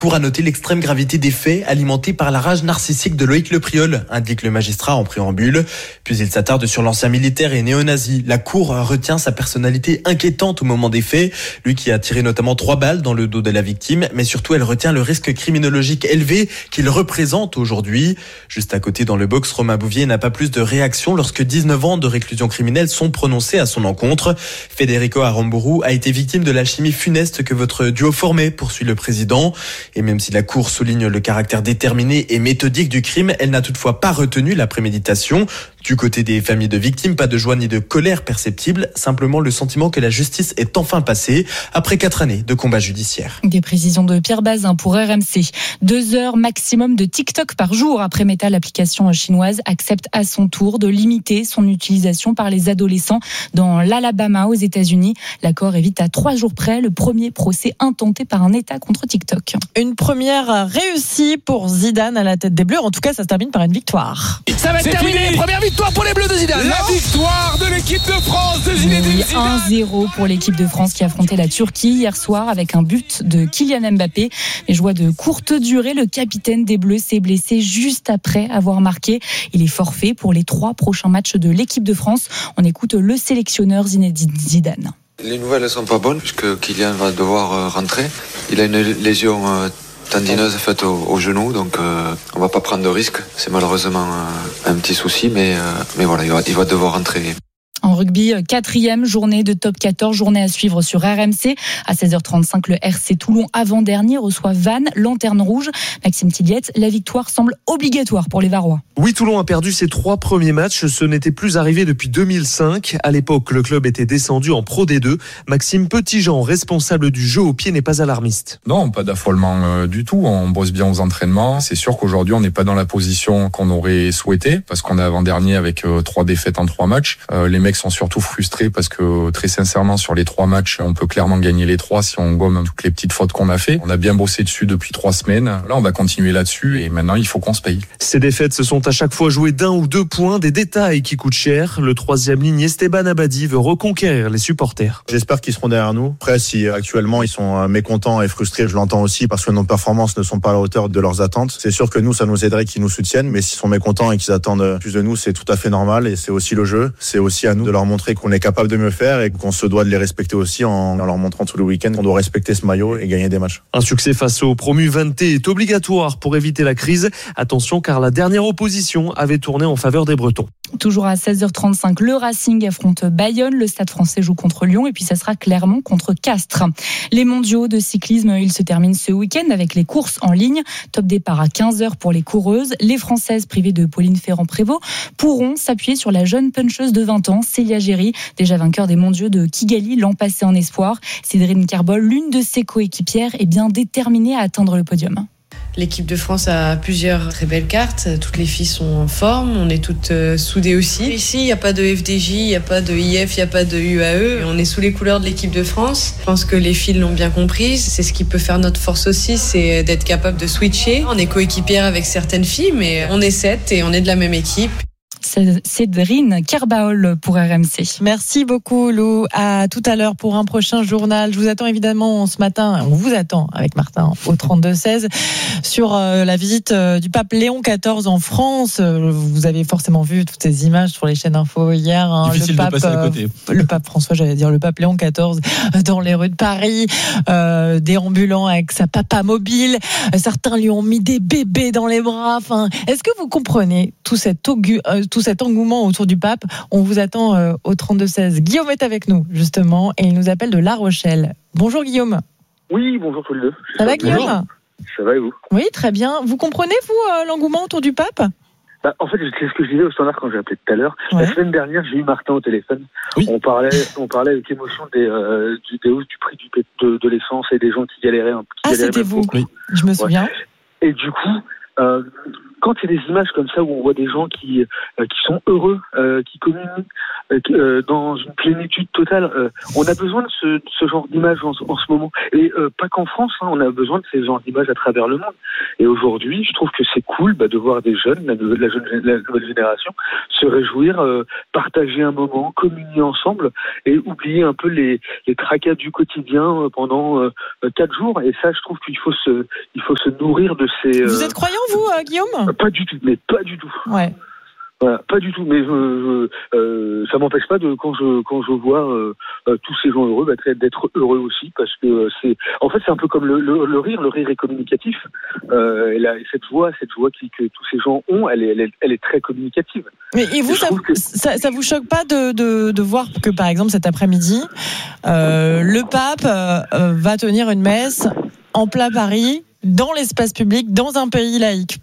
Pour annoter l'extrême gravité des faits alimentés par la rage narcissique de Loïc Lepriol, indique le magistrat en préambule. Puis il s'attarde sur l'ancien militaire et néo-nazi. La cour retient sa personnalité inquiétante au moment des faits, lui qui a tiré notamment 3 balles dans le dos de la victime, mais surtout elle retient le risque criminologique élevé qu'il représente aujourd'hui. Juste à côté dans le box, Romain Bouvier n'a pas plus de réaction lorsque 19 ans de réclusion criminelle sont prononcés à son encontre. Federico Aramburu a été victime de l'alchimie funeste que votre duo formait, poursuit le président. Et même si la Cour souligne le caractère déterminé et méthodique du crime, elle n'a toutefois pas retenu la préméditation. Du côté des familles de victimes, pas de joie ni de colère perceptible, simplement le sentiment que la justice est enfin passée après 4 années de combat judiciaire. Des précisions de Pierre Bazin pour RMC. 2 heures maximum de TikTok par jour. Après Meta, l'application chinoise accepte à son tour de limiter son utilisation par les adolescents dans l'Alabama aux États-Unis. L'accord évite à 3 jours près le premier procès intenté par un État contre TikTok. Une première réussie pour Zidane à la tête des Bleus. En tout cas, ça se termine par une victoire. Ça va être terminé. Première victoire pour les Bleus de Zidane. La victoire de l'équipe de France de Zinedine Zidane. 1-0 pour l'équipe de France qui affrontait la Turquie hier soir avec un but de Kylian Mbappé. Mais joie de courte durée, le capitaine des Bleus s'est blessé juste après avoir marqué. Il est forfait pour les 3 prochains matchs de l'équipe de France. On écoute le sélectionneur Zinedine Zidane. Les nouvelles ne sont pas bonnes puisque Kylian va devoir rentrer. Il a une lésion tendineuse faite au genou, donc on va pas prendre de risque. C'est malheureusement un petit souci, mais voilà, il va devoir rentrer. En rugby, 4e journée de top 14, journée à suivre sur RMC. À 16h35, le RC Toulon avant-dernier reçoit Vannes, lanterne rouge. Maxime Tilliette, la victoire semble obligatoire pour les Varois. Oui, Toulon a perdu ses 3 premiers matchs. Ce n'était plus arrivé depuis 2005. À l'époque, le club était descendu en Pro D2. Maxime Petitjean, responsable du jeu au pied, n'est pas alarmiste. Non, pas d'affolement du tout. On bosse bien aux entraînements. C'est sûr qu'aujourd'hui, on n'est pas dans la position qu'on aurait souhaité parce qu'on est avant-dernier avec 3 défaites en 3 matchs. Les mecs sont surtout frustrés parce que très sincèrement sur les 3 matchs on peut clairement gagner les 3 si on gomme toutes les petites fautes qu'on a fait. On a bien bossé dessus depuis 3 semaines. Là on va continuer là-dessus et maintenant il faut qu'on se paye. Ces défaites se sont à chaque fois jouées d'1 ou 2 points, des détails qui coûtent cher. Le 3e ligne Esteban Abadi veut reconquérir les supporters. J'espère qu'ils seront derrière nous. Après si actuellement ils sont mécontents et frustrés, je l'entends aussi parce que nos performances ne sont pas à la hauteur de leurs attentes. C'est sûr que nous ça nous aiderait qu'ils nous soutiennent, mais s'ils sont mécontents et qu'ils attendent plus de nous, c'est tout à fait normal et c'est aussi le jeu. C'est aussi à nous de leur montrer qu'on est capable de mieux faire et qu'on se doit de les respecter aussi en leur montrant tout le week-end qu'on doit respecter ce maillot et gagner des matchs. Un succès face au promu 20T est obligatoire pour éviter la crise. Attention car la dernière opposition avait tourné en faveur des Bretons. Toujours à 16h35, le Racing affronte Bayonne, le Stade Français joue contre Lyon et puis ça sera Clermont contre Castres. Les mondiaux de cyclisme, ils se terminent ce week-end avec les courses en ligne. Top départ à 15h pour les coureuses. Les Françaises privées de Pauline Ferrand-Prévot pourront s'appuyer sur la jeune puncheuse de 20 ans, Célia Géry, déjà vainqueur des mondiaux de Kigali l'an passé en espoir. Cédrine Carbol, l'une de ses coéquipières, est bien déterminée à atteindre le podium. L'équipe de France a plusieurs très belles cartes. Toutes les filles sont en forme. On est toutes soudées aussi. Ici, il n'y a pas de FDJ, il n'y a pas de IF, il n'y a pas de UAE. On est sous les couleurs de l'équipe de France. Je pense que les filles l'ont bien compris. C'est ce qui peut faire notre force aussi, c'est d'être capable de switcher. On est coéquipières avec certaines filles, mais on est 7 et on est de la même équipe. Cédrine Kerbaol pour RMC. Merci beaucoup Lou. À tout à l'heure pour un prochain journal. Je vous attends évidemment ce matin, on vous attend avec Martin au 32-16 sur la visite du pape Léon XIV en France. Vous avez forcément vu toutes ces images sur les chaînes info hier. Difficile de passer à côté. Le pape François, j'allais dire le pape Léon XIV dans les rues de Paris, déambulant avec sa papa mobile. Certains lui ont mis des bébés dans les bras. Enfin, est-ce que vous comprenez tout cet engouement autour du pape? On vous attend au 32-16. Guillaume est avec nous, justement, et il nous appelle de La Rochelle. Bonjour Guillaume. Oui, bonjour tous les deux. Ça va Guillaume? Bonjour. Ça va et vous? Oui, très bien. Vous comprenez, vous, l'engouement autour du pape? En fait, c'est ce que je disais au standard quand j'ai appelé tout à l'heure. Ouais. La semaine dernière, j'ai eu Martin au téléphone. Oui. On parlait avec émotion des hausses du prix de l'essence et des gens qui galéraient. C'était vous. Oui. Je me souviens. Et du coup, quand il y a des images comme ça où on voit des gens qui sont heureux, qui communient dans une plénitude totale, on a besoin de ce genre d'image en ce moment. Et pas qu'en France, on a besoin de ces genres d'images à travers le monde. Et aujourd'hui, je trouve que c'est cool de voir des jeunes, la nouvelle génération, se réjouir, partager un moment, communier ensemble et oublier un peu les tracas du quotidien pendant 4 jours. Et ça, je trouve qu'il faut se nourrir de ces... Vous êtes croyant, vous, Guillaume ? Pas du tout, mais pas du tout. Ouais. Voilà, pas du tout, mais ça m'empêche pas quand je vois tous ces gens heureux d'être heureux aussi, parce que c'est un peu comme le rire est communicatif. Et cette joie que tous ces gens ont, elle est très communicative. Mais et vous, ça vous choque pas de voir que par exemple cet après-midi, le pape va tenir une messe en plein Paris, dans l'espace public, dans un pays laïque?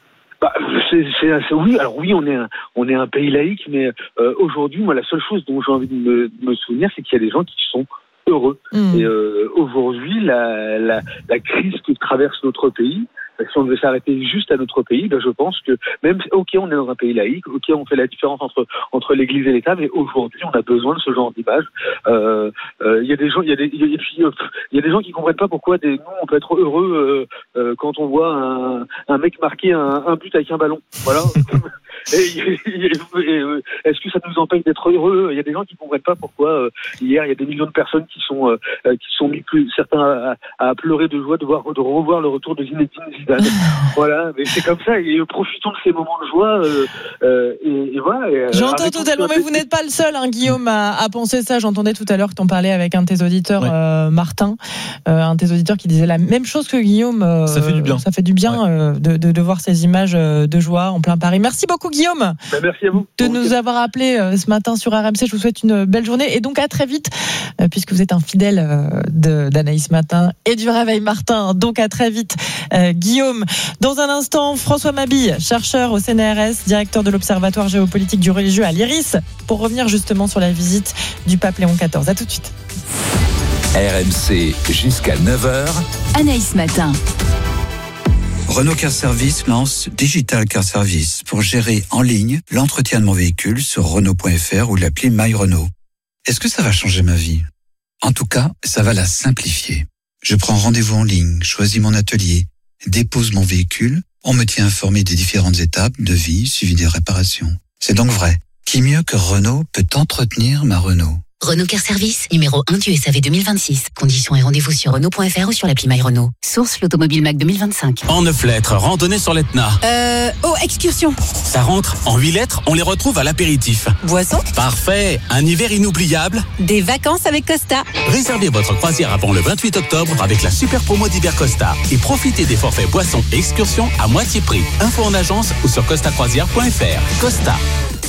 Oui, alors oui, on est un pays laïque, mais aujourd'hui, moi, la seule chose dont j'ai envie de me souvenir, c'est qu'il y a des gens qui sont heureux. Et aujourd'hui, la crise que traverse notre pays, si on devait s'arrêter juste à notre pays, je pense que même, ok, on est dans un pays laïque, ok, on fait la différence entre l'Église et l'État, mais aujourd'hui, on a besoin de ce genre d'image. Il y a des gens, il y a des gens qui comprennent pas pourquoi nous, on peut être heureux quand on voit un mec marquer un but avec un ballon. Voilà. Est-ce que ça nous empêche d'être heureux? Il y a des gens qui comprennent pas pourquoi hier il y a des millions de personnes qui sont mis certains à pleurer de joie de revoir le retour de Zinedine Zidane. Voilà, mais c'est comme ça, et profitons de ces moments de joie et voilà. J'entends totalement, mais vous n'êtes pas le seul, Guillaume, à penser ça. J'entendais tout à l'heure que t'en parlais avec un de tes auditeurs, Martin, un de tes auditeurs qui disait la même chose que Guillaume. Ça fait du bien. Ça fait du bien de voir ces images de joie en plein Paris. Merci beaucoup, Guillaume. Merci à vous. De nous avoir appelé ce matin sur RMC. Je vous souhaite une belle journée et donc à très vite, puisque vous êtes un fidèle d'Anaïs Matin et du Réveil Martin. Donc à très vite, Guillaume. Dans un instant, François Mabille, chercheur au CNRS, directeur de l'Observatoire géopolitique du religieux à l'IRIS, pour revenir justement sur la visite du pape Léon XIV. À tout de suite. RMC jusqu'à 9h. Anaïs Matin. Renault Car Service lance Digital Car Service pour gérer en ligne l'entretien de mon véhicule sur Renault.fr ou l'appli My Renault. Est-ce que ça va changer ma vie? En tout cas, ça va la simplifier. Je prends rendez-vous en ligne, choisis mon atelier, dépose mon véhicule, on me tient informé des différentes étapes, devis, suivi des réparations. C'est donc vrai. Qui mieux que Renault peut entretenir ma Renault? Renault Car Service, numéro 1 du SAV 2026. Conditions et rendez-vous sur Renault.fr ou sur l'appli My Renault. Source l'Automobile Mac 2025. En 9 lettres, randonnée sur l'Etna. Excursion. Ça rentre. En 8 lettres, on les retrouve à l'apéritif. Boisson. Parfait. Un hiver inoubliable. Des vacances avec Costa. Réservez votre croisière avant le 28 octobre avec la super promo d'hiver Costa. Et profitez des forfaits boissons et excursions à moitié prix. Info en agence ou sur costacroisière.fr. Costa.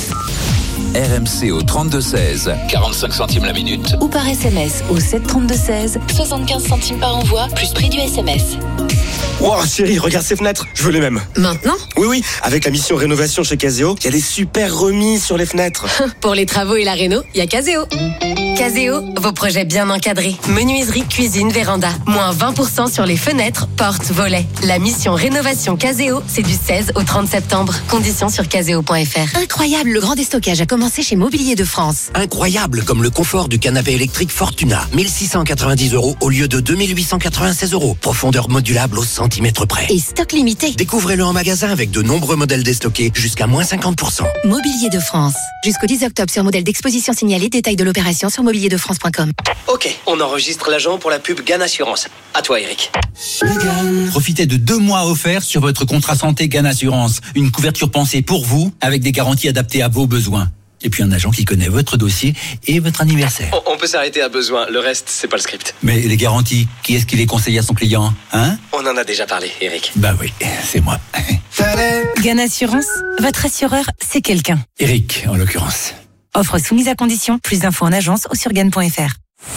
RMC au 32-16, 45 centimes la minute. Ou par SMS au 732-16, 75 centimes par envoi, plus prix du SMS. Wow, chérie, regarde ces fenêtres, je veux les mêmes. Maintenant ? Oui, avec la mission rénovation chez Caseo, il y a des super remises sur les fenêtres. Pour les travaux et la réno, il y a Caseo. Caseo, vos projets bien encadrés. Menuiserie, cuisine, véranda. Moins 20% sur les fenêtres, portes, volets. La mission rénovation Caseo, c'est du 16 au 30 septembre. Conditions sur caseo.fr. Incroyable, le grand déstockage a commencé chez Mobilier de France. Incroyable, comme le confort du canapé électrique Fortuna. 1690 € au lieu de 2896 €. Profondeur modulable au centimètre près. Et stock limité. Découvrez-le en magasin avec de nombreux modèles déstockés jusqu'à moins 50%. Mobilier de France. Jusqu'au 10 octobre sur modèle d'exposition signalé. Détail de l'opération sur mobilierdefrance.com. Ok, on enregistre l'agent pour la pub GAN Assurance. À toi, Eric. Profitez de 2 mois offerts sur votre contrat santé GAN Assurance. Une couverture pensée pour vous, avec des garanties adaptées à vos besoins. Et puis un agent qui connaît votre dossier et votre anniversaire. On peut s'arrêter à besoin, le reste, c'est pas le script. Mais les garanties, qui est-ce qui les conseille à son client, hein? On en a déjà parlé, Eric. Bah oui, c'est moi. GAN Assurance, votre assureur, c'est quelqu'un. Eric, en l'occurrence. Offre soumise à condition, plus d'infos en agence ou sur GAN.fr.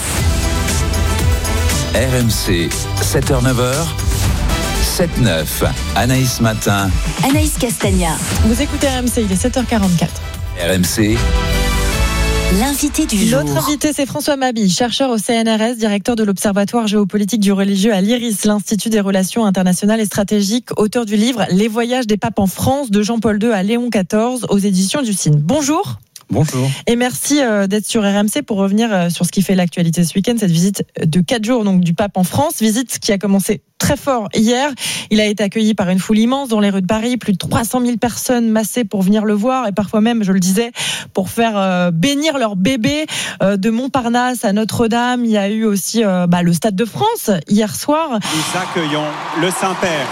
RMC, 7h-9h, 7-9, Anaïs Matin. Anaïs Castagna. Vous écoutez RMC, il est 7h44. RMC, L'invité du jour. L'autre invité, c'est François Mabille, chercheur au CNRS, directeur de l'Observatoire géopolitique du religieux à l'IRIS, l'Institut des relations internationales et stratégiques, auteur du livre Les voyages des papes en France, de Jean-Paul II à Léon XIV, aux éditions du Cygne. Bonjour. Bonjour. Et merci d'être sur RMC pour revenir sur ce qui fait l'actualité ce week-end, cette visite de 4 jours donc, du pape en France, visite qui a commencé très fort hier. Il a été accueilli par une foule immense dans les rues de Paris, plus de 300 000 personnes massées pour venir le voir et parfois même, je le disais, pour faire bénir leur bébé de Montparnasse à Notre-Dame. Il y a eu aussi le Stade de France hier soir. Nous accueillons le Saint-Père.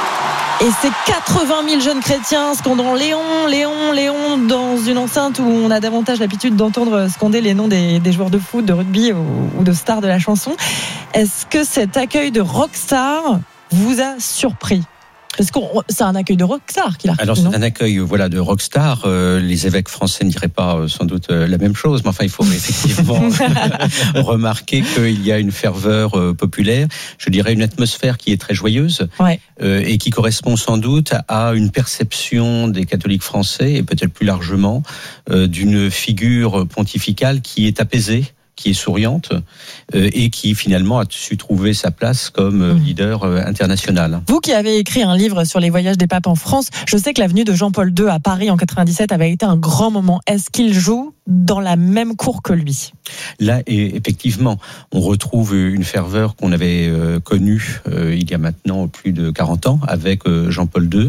Et c'est 80 000 jeunes chrétiens scandant Léon, Léon, Léon dans une enceinte où on a davantage l'habitude d'entendre scander les noms des joueurs de foot, de rugby ou de stars de la chanson. Est-ce que cet accueil de rockstar vous a surpris ? Parce que c'est un accueil de rockstar qu'il a reçu. Alors c'est un accueil de rockstar. Les évêques français ne diraient pas sans doute la même chose, mais enfin il faut effectivement remarquer qu'il y a une ferveur populaire, je dirais une atmosphère qui est très joyeuse, et qui correspond sans doute à une perception des catholiques français et peut-être plus largement d'une figure pontificale qui est apaisée, qui est souriante et qui finalement a su trouver sa place comme leader international. Vous qui avez écrit un livre sur les voyages des papes en France, je sais que la venue de Jean-Paul II à Paris en 97 avait été un grand moment. Est-ce qu'il joue dans la même cour que lui ? Là, effectivement, on retrouve une ferveur qu'on avait connue il y a maintenant plus de 40 ans avec Jean-Paul II.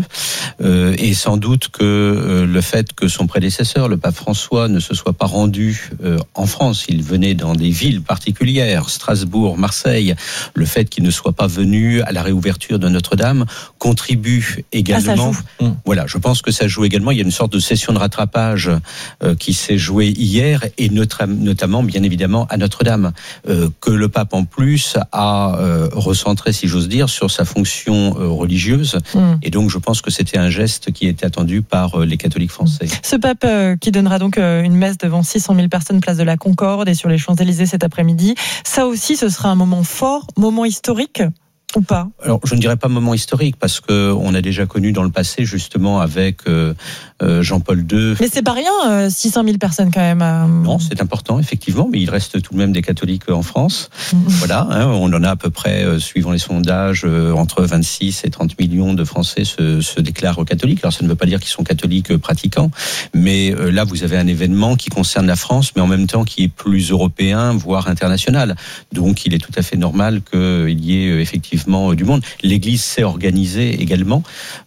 Et sans doute que le fait que son prédécesseur, le pape François, ne se soit pas rendu en France, il venait dans des villes particulières, Strasbourg, Marseille, le fait qu'il ne soit pas venu à la réouverture de Notre-Dame contribue également. Voilà, je pense que ça joue également. Il y a une sorte de session de rattrapage qui s'est jouée hier et notamment, bien évidemment, à Notre-Dame, que le pape en plus a recentré, si j'ose dire, sur sa fonction religieuse. Et donc, je pense que c'était un geste qui était attendu par les catholiques français. Ce pape qui donnera donc une messe devant 600 000 personnes place de la Concorde et sur les Champs-Élysées cet après-midi, ça aussi, ce sera un moment fort, moment historique ou pas ? Alors, je ne dirais pas moment historique parce que on a déjà connu dans le passé justement avec Jean-Paul II. Mais c'est pas rien, 600 000 personnes quand même. Non, c'est important effectivement, mais il reste tout de même des catholiques en France. Voilà, on en a à peu près, suivant les sondages, entre 26 et 30 millions de Français se déclarent catholiques. Alors ça ne veut pas dire qu'ils sont catholiques pratiquants, mais là vous avez un événement qui concerne la France, mais en même temps qui est plus européen, voire international. Donc il est tout à fait normal qu'il y ait effectivement du monde. L'Église s'est organisée également.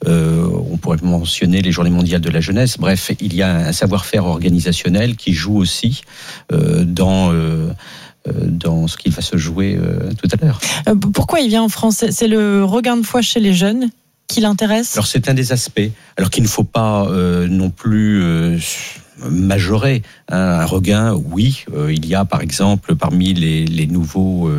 On pourrait mentionner les Journées mondiales de la jeunesse. Bref, il y a un savoir-faire organisationnel qui joue aussi dans ce qui va se jouer tout à l'heure. Pourquoi il vient en France ? C'est le regain de foi chez les jeunes qui l'intéresse ? Alors c'est un des aspects. Alors qu'il ne faut pas non plus majorer un regain. Oui, il y a par exemple parmi les nouveaux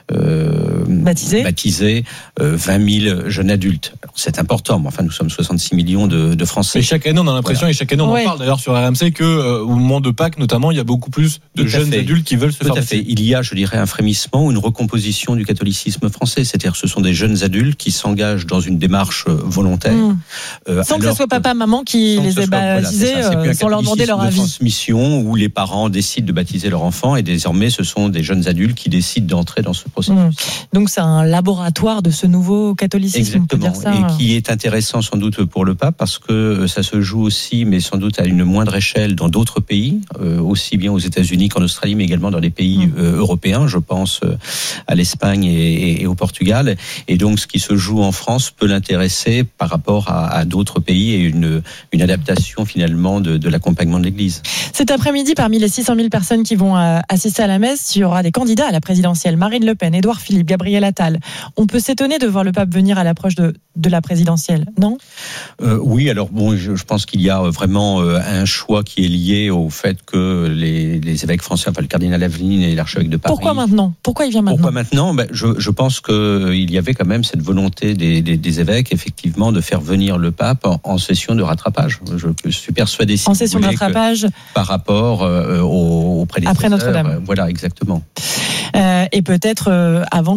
baptisés 20 000 jeunes adultes. Alors, c'est important, mais enfin nous sommes 66 millions de Français. Et chaque année on a l'impression, et chaque année on en parle d'ailleurs sur RMC, que au moment de Pâques notamment, il y a beaucoup plus de jeunes adultes qui veulent se faire baptiser. Il y a, je dirais, un frémissement ou une recomposition du catholicisme français. C'est-à-dire que ce sont des jeunes adultes qui s'engagent dans une démarche volontaire. Sans que ce soit papa, maman qui les ait baptisés, sans leur demander leur avis. Transmission où les parents décident de baptiser leur enfant et désormais ce sont des jeunes adultes qui décident d'entrer dans ce processus. Donc c'est un laboratoire de ce nouveau catholicisme. Exactement, on peut dire ça. Et qui est intéressant sans doute pour le pape parce que ça se joue aussi, mais sans doute à une moindre échelle dans d'autres pays, aussi bien aux États-Unis qu'en Australie, mais également dans les pays européens. Je pense à l'Espagne et au Portugal. Et donc ce qui se joue en France peut l'intéresser par rapport à d'autres pays et une adaptation finalement de l'accompagnement de l'Église. Cet après-midi, parmi les 600 000 personnes qui vont assister à la messe, il y aura des candidats à la présidentielle. Marine Le Pen, Édouard Philippe, Gabriel Attal. On peut s'étonner de voir le pape venir à l'approche de la présidentielle, non ? Oui, alors bon, je pense qu'il y a vraiment un choix qui est lié au fait que les évêques français, enfin le cardinal Aveline et l'archevêque de Paris. Pourquoi maintenant ? Pourquoi il vient maintenant ? Pourquoi maintenant ? Je pense qu'il y avait quand même cette volonté des évêques, effectivement, de faire venir le pape en session de rattrapage. Je suis persuadé. En session de rattrapage. rattrapage par rapport au prédécesseur. Après Notre-Dame. Voilà, exactement. Et peut-être avant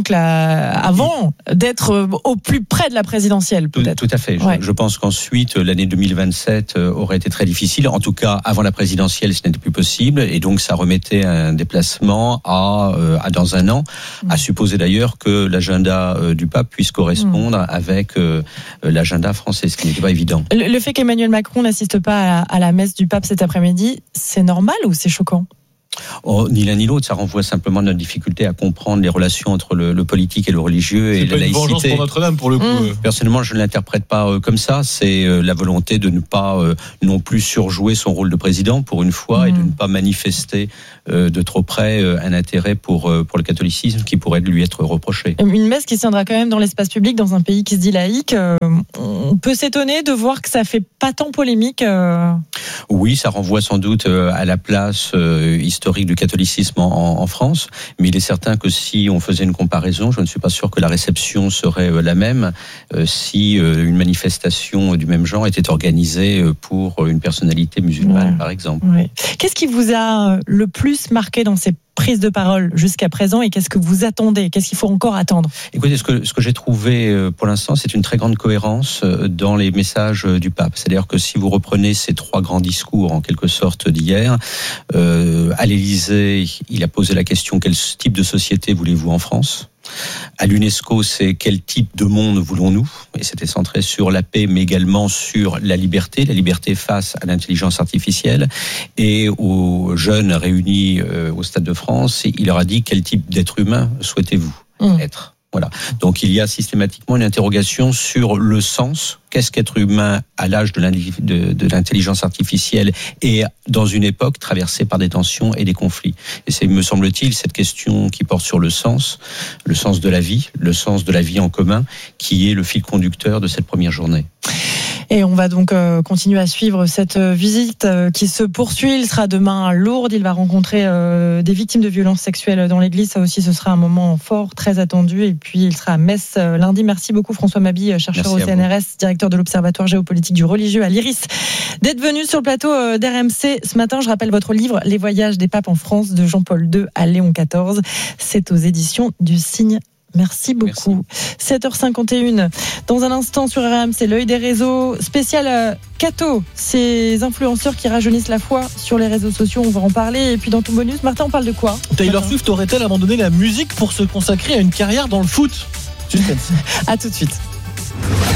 d'être au plus près de la présidentielle, peut-être. Tout à fait. Ouais. Je pense qu'ensuite, l'année 2027 aurait été très difficile. En tout cas, avant la présidentielle, ce n'était plus possible. Et donc, ça remettait un déplacement à dans un an. À supposer d'ailleurs que l'agenda du pape puisse correspondre avec l'agenda français, ce qui n'était pas évident. Le fait qu'Emmanuel Macron n'assiste pas à la messe du pape cet après-midi, c'est normal ou c'est choquant ? Ni l'un ni l'autre, ça renvoie simplement à notre difficulté à comprendre les relations entre le politique et le religieux et la laïcité. C'est pas une vengeance pour Notre-Dame pour le coup. Personnellement, je ne l'interprète pas comme ça. C'est la volonté de ne pas non plus surjouer son rôle de président pour une fois et de ne pas manifester de trop près un intérêt pour le catholicisme qui pourrait lui être reproché. Une messe qui se tiendra quand même dans l'espace public dans un pays qui se dit laïque. On peut s'étonner de voir que ça fait pas tant polémique. Oui, ça renvoie sans doute à la place historique du catholicisme en France, mais il est certain que si on faisait une comparaison, je ne suis pas sûr que la réception serait la même si une manifestation du même genre était organisée pour une personnalité musulmane, par exemple. Ouais. Qu'est-ce qui vous a le plus marqué dans ces prises de parole jusqu'à présent et qu'est-ce que vous attendez ? Qu'est-ce qu'il faut encore attendre ? Écoutez, ce que j'ai trouvé pour l'instant, c'est une très grande cohérence dans les messages du pape. C'est-à-dire que si vous reprenez ces 3 grands discours en quelque sorte d'hier, à l'Élysée, il a posé la question: quel type de société voulez-vous en France ? À l'UNESCO, c'est quel type de monde voulons-nous ? Et c'était centré sur la paix, mais également sur la liberté face à l'intelligence artificielle. Et aux jeunes réunis au Stade de France, il leur a dit: quel type d'être humain souhaitez-vous être ? Voilà. Donc il y a systématiquement une interrogation sur le sens. Qu'est-ce qu'être humain à l'âge de l'intelligence artificielle et dans une époque traversée par des tensions et des conflits ? Et c'est, me semble-t-il, cette question qui porte sur le sens de la vie en commun, qui est le fil conducteur de cette première journée. Et on va donc continuer à suivre cette visite qui se poursuit. Il sera demain à Lourdes. Il va rencontrer des victimes de violences sexuelles dans l'église. Ça aussi, ce sera un moment fort, très attendu. Et puis, il sera à Metz lundi. Merci beaucoup, François Mabille, chercheur au CNRS, directeur de l'Observatoire géopolitique du religieux à l'IRIS, d'être venu sur le plateau d'RMC ce matin. Je rappelle votre livre « Les voyages des papes en France » de Jean-Paul II à Léon XIV. C'est aux éditions du Cygne. Merci beaucoup. 7h51. Dans un instant sur RMC, l'œil des réseaux spécial Cato, ces influenceurs qui rajeunissent la foi sur les réseaux sociaux, on va en parler. Et puis dans ton bonus, Martin, on parle de quoi ? Taylor Swift aurait-elle abandonné la musique pour se consacrer à une carrière dans le foot ? Suspense. À tout de suite.